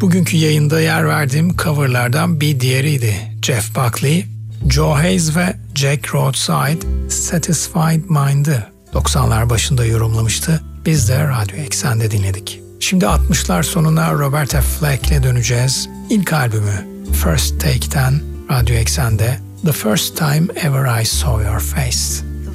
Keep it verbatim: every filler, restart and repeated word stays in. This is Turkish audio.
Bugünkü yayında yer verdiğim coverlardan bir diğeriydi. Jeff Buckley, Joe Hayes ve Jack Roadside Satisfied Mind'ı doksanlar başında yorumlamıştı. Biz de Radyo Eksen'de dinledik. Şimdi altmışlar sonuna Roberta Flack'le döneceğiz. İlk albümü First Take'ten Radyo Eksen'de The First Time Ever I Saw Your Face.